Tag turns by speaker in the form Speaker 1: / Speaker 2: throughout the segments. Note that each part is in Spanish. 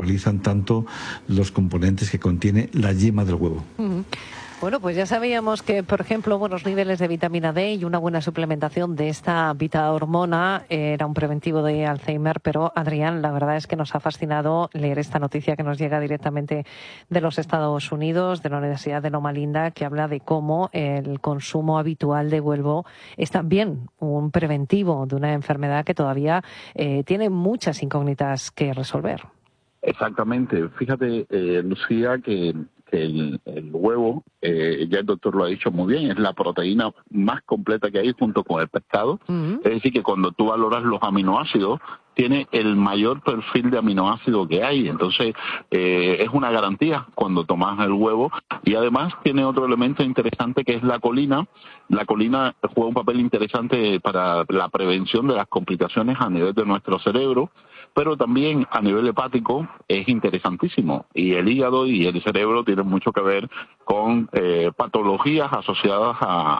Speaker 1: neutralizan tanto los componentes que contiene la yema del huevo.
Speaker 2: Bueno, pues ya sabíamos que, por ejemplo, buenos niveles de vitamina D y una buena suplementación de esta vitahormona era un preventivo de Alzheimer, pero Adrián, la verdad es que nos ha fascinado leer esta noticia que nos llega directamente de los Estados Unidos, de la Universidad de Loma Linda, que habla de cómo el consumo habitual de huevo es también un preventivo de una enfermedad que todavía tiene muchas incógnitas que resolver.
Speaker 3: Exactamente. Fíjate, Lucía, que el huevo, ya el doctor lo ha dicho muy bien, es la proteína más completa que hay junto con el pescado. Es decir, que cuando tú valoras los aminoácidos, tiene el mayor perfil de aminoácidos que hay. Entonces, es una garantía cuando tomas el huevo. Y además tiene otro elemento interesante que es la colina. La colina juega un papel interesante para la prevención de las complicaciones a nivel de nuestro cerebro, pero también a nivel hepático es interesantísimo. Y el hígado y el cerebro tienen mucho que ver con patologías asociadas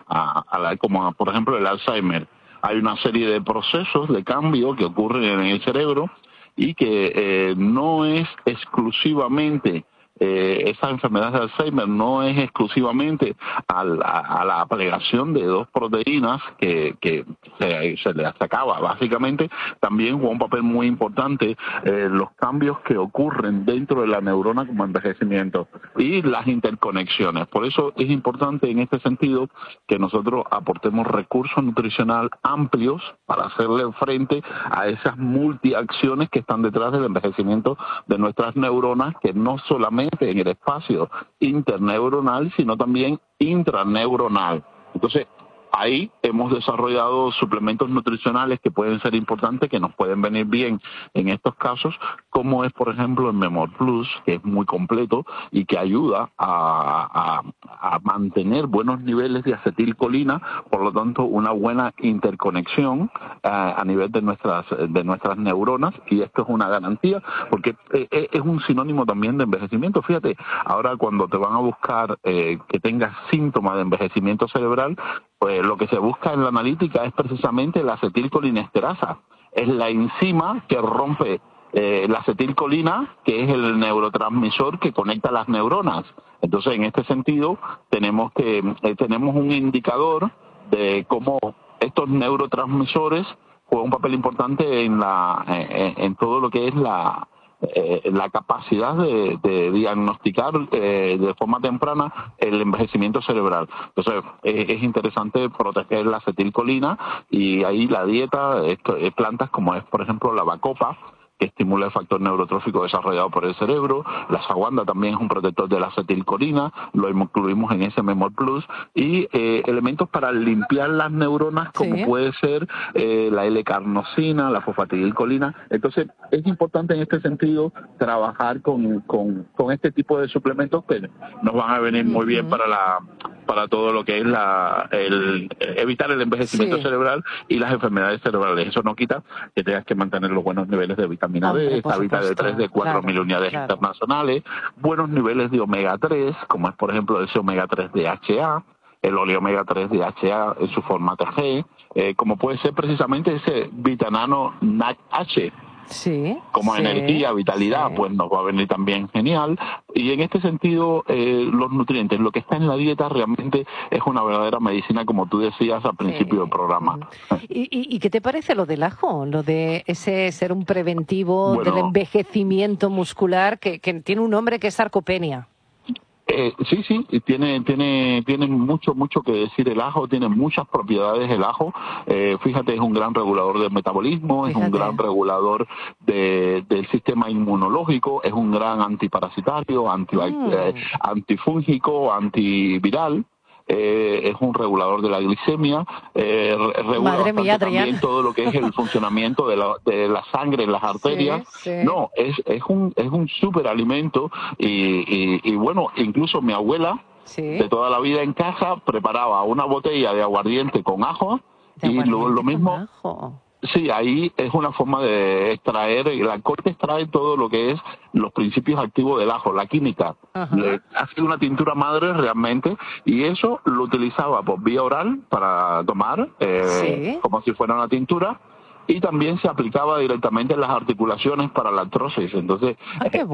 Speaker 3: como por ejemplo el Alzheimer. Hay una serie de procesos de cambio que ocurren en el cerebro y que no es exclusivamente esa enfermedad de Alzheimer no es exclusivamente a la plegación de dos proteínas que se les acaba. Básicamente también juega un papel muy importante los cambios que ocurren dentro de la neurona como envejecimiento y las interconexiones. Por eso es importante en este sentido que nosotros aportemos recursos nutricional amplios para hacerle frente a esas multiacciones que están detrás del envejecimiento de nuestras neuronas, que no solamente en el espacio interneuronal, sino también intraneuronal. Entonces, ahí hemos desarrollado suplementos nutricionales que pueden ser importantes, que nos pueden venir bien en estos casos, como es, por ejemplo, el Memor Plus, que es muy completo y que ayuda a mantener buenos niveles de acetilcolina, por lo tanto, una buena interconexión a nivel de nuestras neuronas, y esto es una garantía, porque es un sinónimo también de envejecimiento. Fíjate, ahora cuando te van a buscar que tengas síntomas de envejecimiento cerebral, pues lo que se busca en la analítica es precisamente la acetilcolinesterasa. Es la enzima que rompe la acetilcolina, que es el neurotransmisor que conecta las neuronas. Entonces, en este sentido, tenemos un indicador de cómo estos neurotransmisores juegan un papel importante en todo lo que es la capacidad de diagnosticar de forma temprana el envejecimiento cerebral. Entonces, es interesante proteger la acetilcolina, y ahí la dieta, plantas como es, por ejemplo, la bacopa, que estimula el factor neurotrófico desarrollado por el cerebro. La saguanda también es un protector de la acetilcolina, lo incluimos en ese Memor Plus, y elementos para limpiar las neuronas, como puede ser la L-carnosina, la fosfatidilcolina. Entonces, es importante en este sentido trabajar con este tipo de suplementos que nos van a venir muy bien para todo lo que es evitar el envejecimiento cerebral y las enfermedades cerebrales. Eso no quita que tengas que mantener los buenos niveles de vitamina D, esta vitamina D3 de 4 milunidades internacionales, buenos niveles de omega 3, como es por ejemplo ese omega 3 DHA, el oleomega 3 DHA en su forma TG, como puede ser precisamente ese vitanano NADH, como energía, vitalidad, pues nos va a venir también genial. Y en este sentido, los nutrientes, lo que está en la dieta realmente es una verdadera medicina, como tú decías al principio del programa.
Speaker 2: ¿Y qué te parece lo del ajo? Lo de ese ser un preventivo del envejecimiento muscular, que tiene un nombre que es sarcopenia.
Speaker 3: Sí, tiene mucho que decir el ajo, tiene muchas propiedades el ajo. Fíjate, es un gran regulador del metabolismo, es un gran regulador del sistema inmunológico, es un gran antiparasitario, antifúngico, antiviral. Es un regulador de la glicemia, regula también todo lo que es el funcionamiento de la sangre en las arterias. No, es un superalimento, y bueno, incluso mi abuela de toda la vida en casa preparaba una botella de aguardiente con ajo, y lo mismo. Sí, ahí es una forma de extraer, el alcohol te extrae todo lo que es los principios activos del ajo, la química. Le hace una tintura madre realmente, y eso lo utilizaba por vía oral para tomar, como si fuera una tintura, y también se aplicaba directamente en las articulaciones para la artrosis. Entonces,